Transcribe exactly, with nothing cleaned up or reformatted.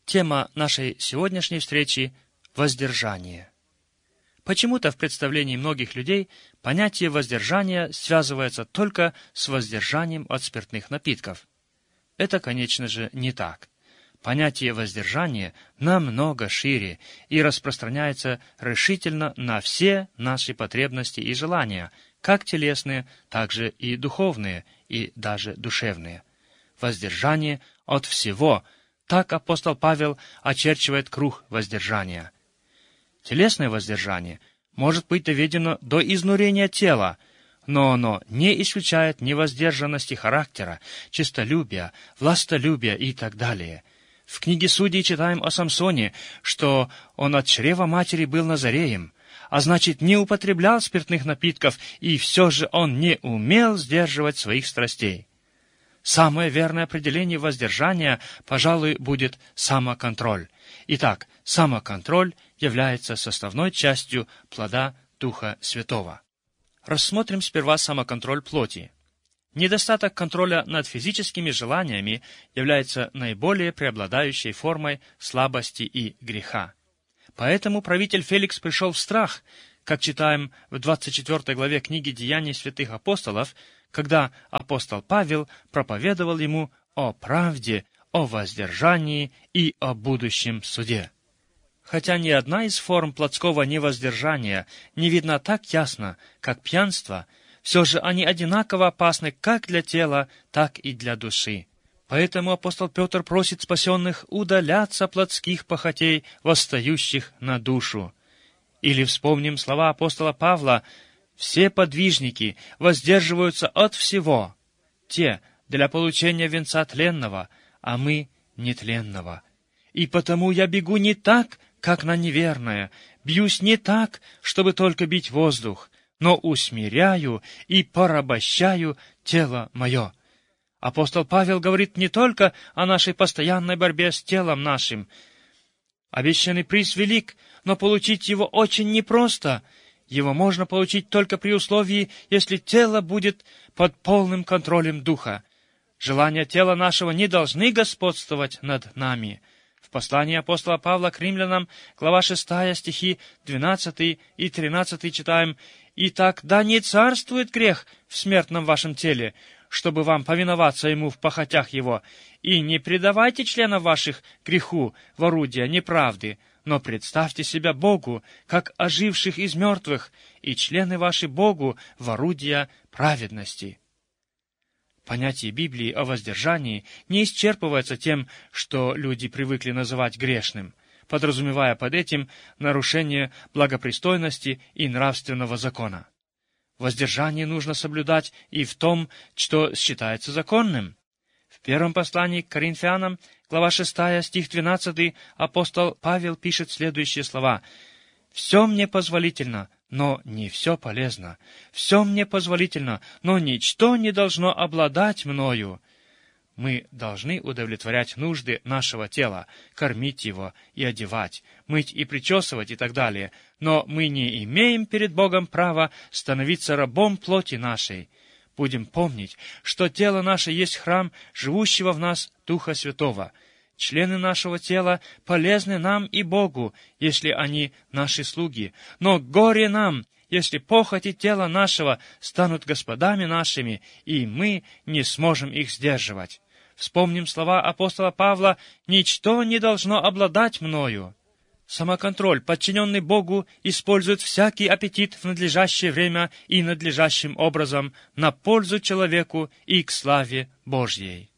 Тема нашей сегодняшней встречи – воздержание. Почему-то в представлении многих людей понятие воздержания связывается только с воздержанием от спиртных напитков. Это, конечно же, не так. Понятие воздержания намного шире и распространяется решительно на все наши потребности и желания, как телесные, так же и духовные, и даже душевные. Воздержание от всего – так апостол Павел очерчивает круг воздержания. Телесное воздержание может быть доведено до изнурения тела, но оно не исключает невоздержанности характера, честолюбия, властолюбия и так далее. В книге Судей читаем о Самсоне, что он от чрева матери был назареем, а значит, не употреблял спиртных напитков, и все же он не умел сдерживать своих страстей. Самое верное определение воздержания, пожалуй, будет самоконтроль. Итак, самоконтроль является составной частью плода Духа Святого. Рассмотрим сперва самоконтроль плоти. Недостаток контроля над физическими желаниями является наиболее преобладающей формой слабости и греха. Поэтому правитель Феликс пришел в страх, как читаем в двадцать четвёртой главе книги «Деяний святых апостолов», когда апостол Павел проповедовал ему о правде, о воздержании и о будущем суде. Хотя ни одна из форм плотского невоздержания не видна так ясно, как пьянство, все же они одинаково опасны как для тела, так и для души. Поэтому апостол Петр просит спасенных удаляться плотских похотей, восстающих на душу. Или вспомним слова апостола Павла: «Все подвижники воздерживаются от всего, те для получения венца тленного, а мы нетленного. И потому я бегу не так, как на неверное, бьюсь не так, чтобы только бить воздух, но усмиряю и порабощаю тело мое». Апостол Павел говорит не только о нашей постоянной борьбе с телом нашим. Обещанный приз велик, но получить его очень непросто. Его можно получить только при условии, если тело будет под полным контролем Духа. Желания тела нашего не должны господствовать над нами. В послании апостола Павла к римлянам, глава шестая, стихи двенадцатый и тринадцатый читаем: «Итак, да не царствует грех в смертном вашем теле, чтобы вам повиноваться ему в похотях его, и не предавайте членов ваших греху в орудия неправды, но представьте себя Богу, как оживших из мертвых, и члены ваши Богу в орудия праведности». Понятие Библии о воздержании не исчерпывается тем, что люди привыкли называть грешным, подразумевая под этим нарушение благопристойности и нравственного закона. Воздержание нужно соблюдать и в том, что считается законным. В первом послании к Коринфянам, глава шестая, стих двенадцатый, апостол Павел пишет следующие слова: «Все мне позволительно, но не все полезно. Все мне позволительно, но ничто не должно обладать мною». Мы должны удовлетворять нужды нашего тела, кормить его и одевать, мыть и причесывать и так далее, но мы не имеем перед Богом права становиться рабом плоти нашей. Будем помнить, что тело наше есть храм живущего в нас Духа Святого. Члены нашего тела полезны нам и Богу, если они наши слуги, но горе нам, если похоти тела нашего станут господами нашими, и мы не сможем их сдерживать. Вспомним слова апостола Павла: «Ничто не должно обладать мною». Самоконтроль, подчиненный Богу, использует всякий аппетит в надлежащее время и надлежащим образом на пользу человеку и к славе Божьей.